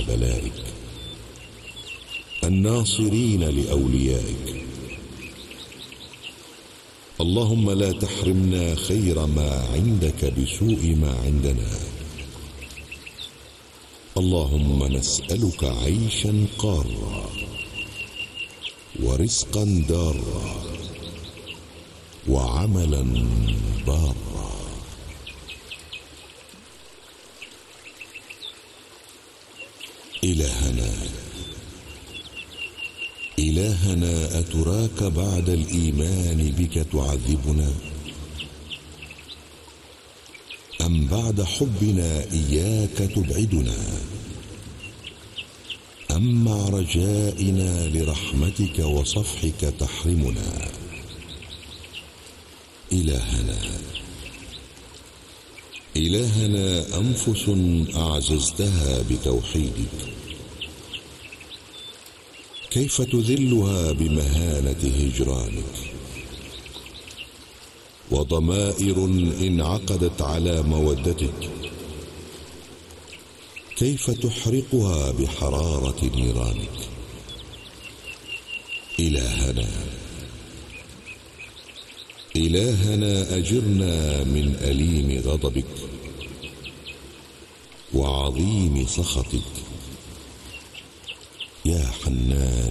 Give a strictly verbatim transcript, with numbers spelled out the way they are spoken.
بلائك، الناصرين لأوليائك. اللهم لا تحرمنا خير ما عندك بسوء ما عندنا. اللهم نسألك عيشا قارا ورزقا دارا وعملا بارا. إلهنا إلهنا أتراك بعد الإيمان بك تعذبنا، أم بعد حبنا إياك تبعدنا، أم مع رجائنا لرحمتك وصفحك تحرمنا؟ إلهنا إلهنا أنفس أعززتها بتوحيدك، كيف تذلها بمهانة هجرانك؟ وضمائر انعقدت على مودتك، كيف تحرقها بحرارة نيرانك؟ إلهنا إلهنا أجرنا من أليم غضبك وعظيم سخطك، يا حنان